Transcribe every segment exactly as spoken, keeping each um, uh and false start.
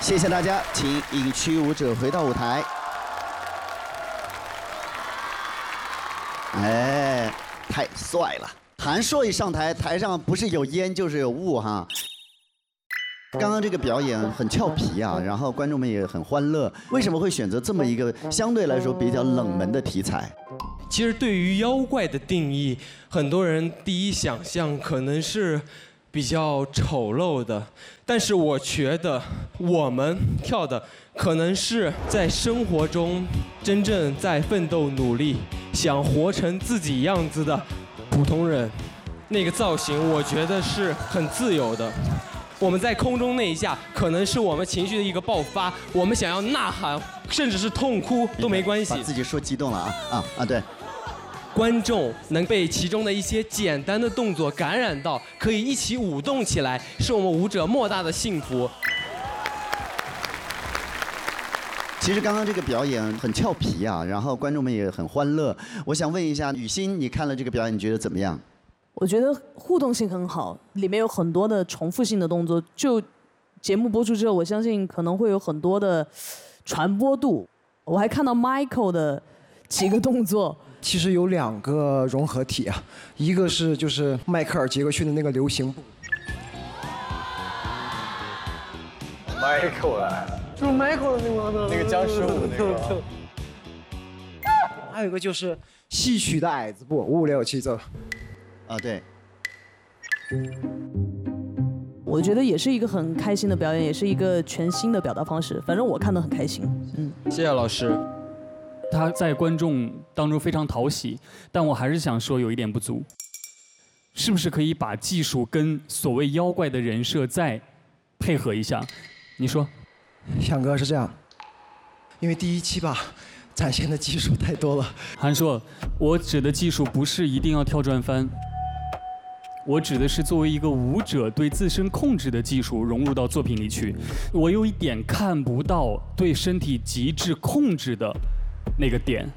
谢谢大家，请影区舞者回到舞台。哎，太帅了！韩硕一上台，台上不是有烟就是有雾哈。刚刚这个表演很俏皮啊，然后观众们也很欢乐。为什么会选择这么一个相对来说比较冷门的题材？ 其实对于妖怪的定义，很多人第一想象可能是比较丑陋的，但是我觉得我们跳的可能是在生活中真正在奋斗努力，想活成自己样子的普通人。那个造型我觉得是很自由的。我们在空中那一下，可能是我们情绪的一个爆发，我们想要呐喊，甚至是痛哭都没关系。 把自己说激动了啊啊啊！对。 观众能被其中的一些简单的动作感染到，可以一起舞动起来，是我们舞者莫大的幸福。 其实刚刚这个表演很俏皮啊，然后观众们也很欢乐。我想问一下雨欣，你看了这个表演，你觉得怎么样？ 我觉得互动性很好，里面有很多的重复性的动作。就节目播出之后，我相信可能会有很多的传播度。我还看到 Michael 的几个动作。 其实有两个融合体啊，一个是就是迈克尔·杰克逊的那个流行步。 Michael 来了， 就是 Michael 的那个那个僵尸舞那个。 还有一个就是戏曲的矮子步，五六七走。 啊，对。 我觉得也是一个很开心的表演，也是一个全新的表达方式。反正我看得很开心。嗯， 谢谢老师。 他在观众当中非常讨喜，但我还是想说有一点不足，是不是可以把技术跟所谓妖怪的人设再配合一下？你说， 翔哥是这样，因为第一期吧，展现的技术太多了。 韩硕，我指的技术不是一定要跳转翻，我指的是作为一个舞者对自身控制的技术融入到作品里去。我有一点看不到对身体极致控制的那个点。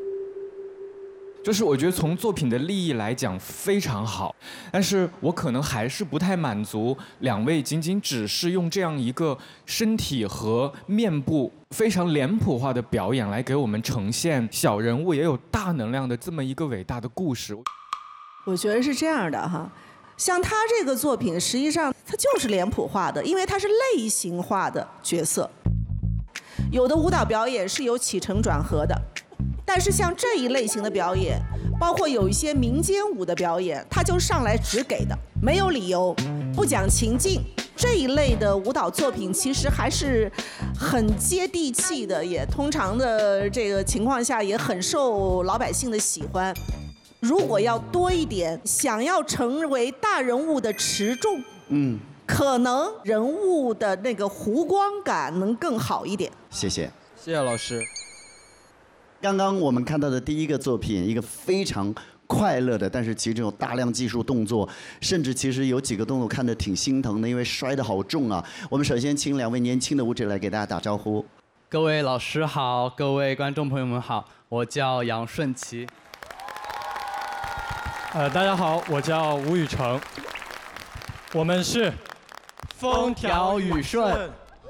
就是我觉得从作品的立意来讲非常好，但是我可能还是不太满足两位仅仅只是用这样一个身体和面部非常脸谱化的表演来给我们呈现小人物也有大能量的这么一个伟大的故事。 我觉得是这样的哈，像他这个作品实际上它就是脸谱化的，因为它是类型化的角色。有的舞蹈表演是有起承转合的，但是像这一类型的表演，包括有一些民间舞的表演，它就上来只给的，没有理由，不讲情境。这一类的舞蹈作品其实还是很接地气的，也通常的这个情况下也很受老百姓的喜欢。如果要多一点，想要成为大人物的持重，嗯，可能人物的那个弧光感能更好一点。 谢谢， 谢谢老师。 刚刚我们看到的第一个作品，一个非常快乐的，但是其中有大量技术动作，甚至其实有几个动作看着挺心疼的，因为摔得好重啊。我们首先请两位年轻的舞者来给大家打招呼。 各位老师好，各位观众朋友们好，我叫杨顺奇。 呃，大家好，我叫吴宇成，我们是风调雨顺。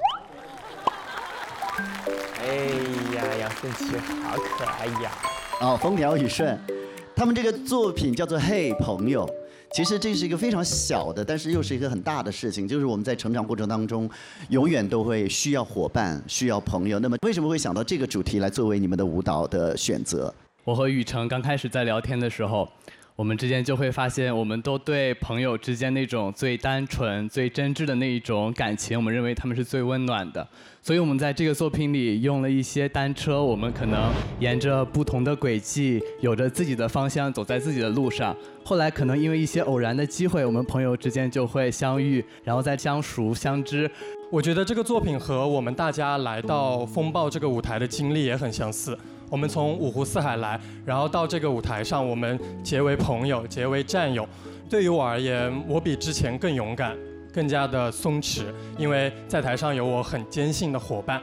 哎呀，杨顺奇好可爱呀！ 哦，风调雨顺，他们这个作品叫做《嘿朋友》。其实这是一个非常小的，但是又是一个很大的事情，就是我们在成长过程当中，永远都会需要伙伴，需要朋友。那么为什么会想到这个主题来作为你们的舞蹈的选择？ 我和雨成刚开始在聊天的时候，我们之间就会发现，我们都对朋友之间那种最单纯、最真挚的那一种感情，我们认为他们是最温暖的。所以我们在这个作品里用了一些单车，我们可能沿着不同的轨迹，有着自己的方向，走在自己的路上。后来可能因为一些偶然的机会，我们朋友之间就会相遇，然后再相熟相知。 我觉得这个作品和我们大家来到风暴这个舞台的经历也很相似。我们从五湖四海来，然后到这个舞台上，我们结为朋友，结为战友。对于我而言，我比之前更勇敢，更加的松弛，因为在台上有我很坚信的伙伴。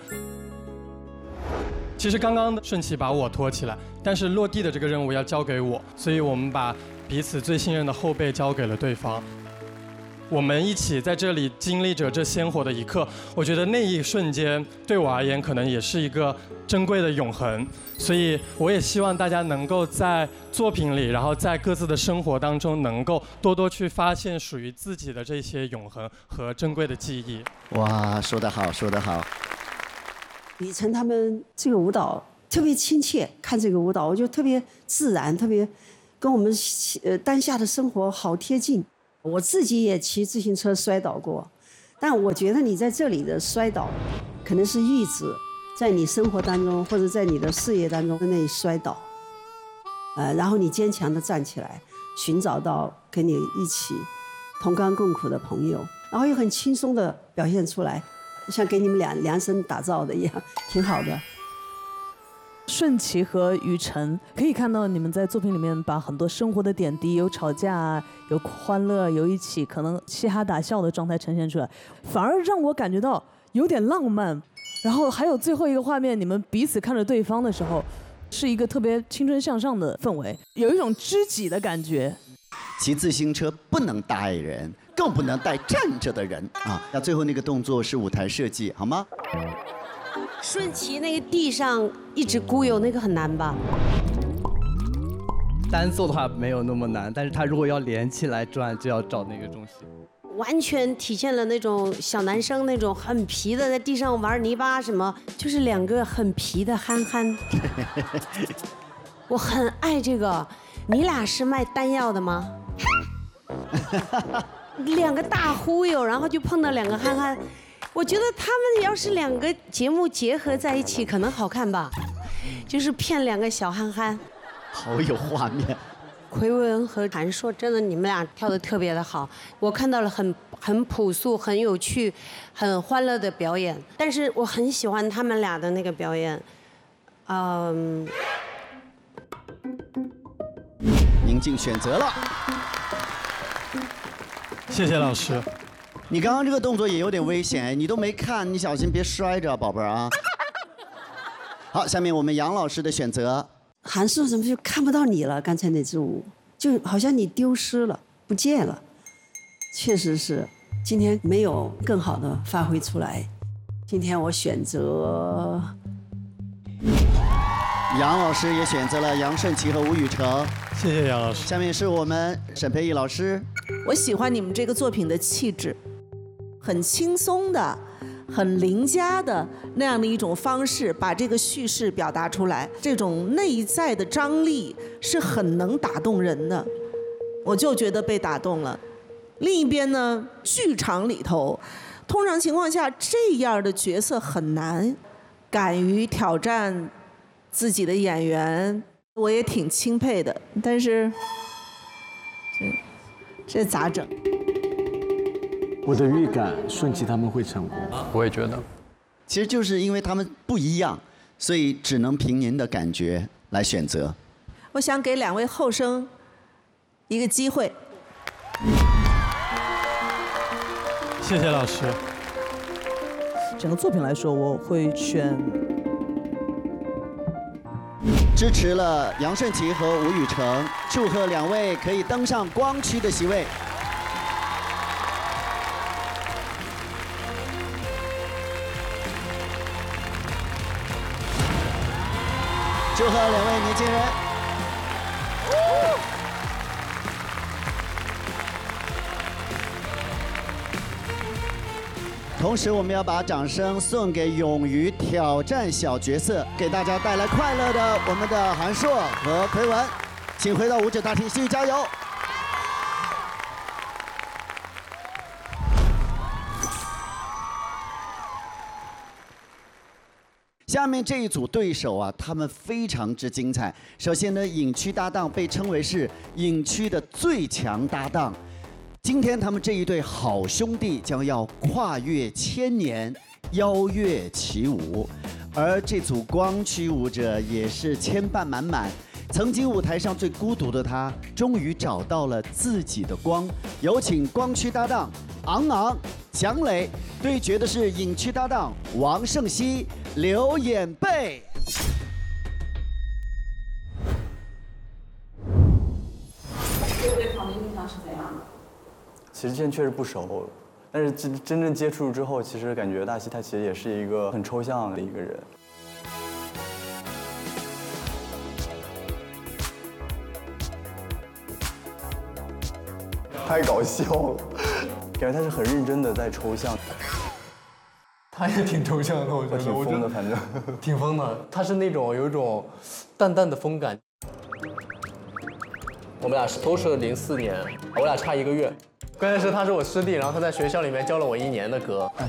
其实刚刚顺其把我拖起来，但是落地的这个任务要交给我，所以我们把彼此最信任的后辈交给了对方。 我们一起在这里经历着这鲜活的一刻，我觉得那一瞬间对我而言可能也是一个珍贵的永恒。所以我也希望大家能够在作品里，然后在各自的生活当中，能够多多去发现属于自己的这些永恒和珍贵的记忆。 哇，说得好，说得好。 李晨他们这个舞蹈特别亲切，看这个舞蹈我就特别自然，特别跟我们呃当下的生活好贴近。我自己也骑自行车摔倒过，但我觉得你在这里的摔倒，可能是预指在你生活当中或者在你的事业当中的那一摔倒，呃，然后你坚强地站起来，寻找到跟你一起同甘共苦的朋友，然后又很轻松地表现出来，像给你们俩量身打造的一样，挺好的。 顺其和雨晨可以看到你们在作品里面把很多生活的点滴，有吵架，有欢乐，有一起可能嘻哈打笑的状态呈现出来，反而让我感觉到有点浪漫。然后还有最后一个画面，你们彼此看着对方的时候，是一个特别青春向上的氛围，有一种知己的感觉。 骑自行车不能带人，更不能带站着的人啊！那最后那个动作是舞台设计，好吗？ 顺其那个地上一直孤游，那个很难吧？ 单奏的话没有那么难，但是他如果要连起来转，就要找那个重心。 完全体现了那种小男生那种很皮的，在地上玩泥巴什么，就是两个很皮的憨憨。我很爱这个。你俩是卖丹药的吗？两个大忽悠，然后就碰到两个憨憨。我觉得他们要是两个节目结合在一起，可能好看吧。就是骗两个小憨憨。 好有画面。 奎文和韩硕，真的你们俩跳得特别的好，我看到了很很朴素、很有趣、很欢乐的表演，但是我很喜欢他们俩的那个表演，嗯。 宁静选择了， 谢谢老师。 你刚刚这个动作也有点危险，你都没看，你小心别摔着，宝贝儿啊。好，下面我们杨老师的选择。 韩硕怎么就看不到你了？刚才那支舞就好像你丢失了，不见了。确实是，今天没有更好的发挥出来。今天我选择杨老师也选择了杨顺其和吴宇成。 谢谢杨老师。 下面是我们沈培艺老师。 我喜欢你们这个作品的气质，很轻松的。很邻家的那样的一种方式，把这个叙事表达出来，这种内在的张力是很能打动人的，我就觉得被打动了。另一边呢，剧场里头，通常情况下这样的角色很难，敢于挑战自己的演员，我也挺钦佩的。但是，这这咋整？ 我的预感，顺其他们会成功。 我也觉得， 其实就是因为他们不一样，所以只能凭您的感觉来选择。 我想给两位后生一个机会。 谢谢老师。 整个作品来说，我会选支持了杨顺其和吴宇成，祝贺两位可以登上光区的席位。祝贺两位年轻人！同时，我们要把掌声送给勇于挑战小角色，给大家带来快乐的我们的韩硕和奎文，请回到舞者大厅，继续加油！下面这一组对手啊，他们非常之精彩。首先呢，影区搭档被称为是影区的最强搭档。今天他们这一对好兄弟将要跨越千年，邀月起舞。而这组光区舞者也是牵绊满满。曾经舞台上最孤独的他，终于找到了自己的光。有请光区搭档昂昂、蒋磊对决的是影区搭档王胜熙、刘演贝。 对旁边印象是怎样的？ 其实之前确实不熟，但是真真正接触之后，其实感觉大西他其实也是一个很抽象的一个人。太搞笑了，感觉他是很认真的在抽象。 他也挺抽象的，我觉得。 挺疯的，反正。 挺疯的，他是那种有一种淡淡的风感。我们俩是都是零四年，我俩差一个月。关键是他是我师弟，然后他在学校里面教了我一年的歌。 哎，